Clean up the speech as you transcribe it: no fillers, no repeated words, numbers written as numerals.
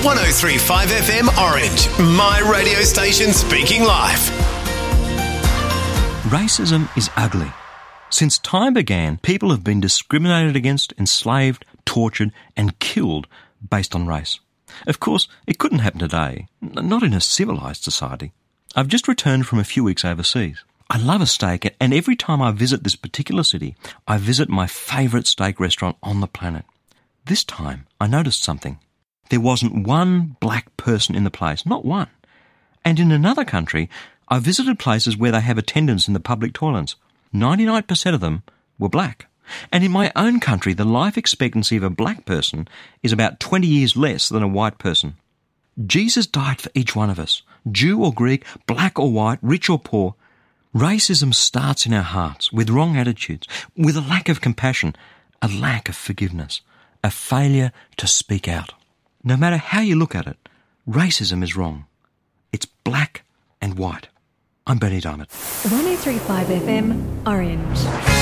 103.5 FM Orange, my radio station speaking life. Racism is ugly. Since time began, people have been discriminated against, enslaved, tortured and killed based on race. Of course, it couldn't happen today, not in a civilised society. I've just returned from a few weeks overseas. I love a steak, and every time I visit this particular city, I visit my favourite steak restaurant on the planet. This time, I noticed something. There wasn't one black person in the place, not one. And in another country, I visited places where they have attendants in the public toilets. 99% of them were black. And in my own country, the life expectancy of a black person is about 20 years less than a white person. Jesus died for each one of us, Jew or Greek, black or white, rich or poor. Racism starts in our hearts with wrong attitudes, with a lack of compassion, a lack of forgiveness, a failure to speak out. No matter how you look at it, racism is wrong. It's black and white. I'm Bernie Diamond. 103.5 FM Orange.